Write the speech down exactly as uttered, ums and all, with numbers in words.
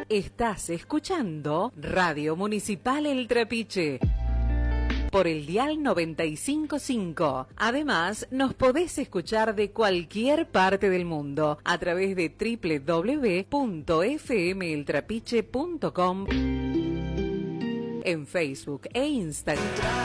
Estás escuchando Radio Municipal El Trapiche por el dial noventa y cinco punto cinco. Además, nos podés escuchar de cualquier parte del mundo a través de doble u doble u doble u punto f m el trapiche punto com, en Facebook e Instagram.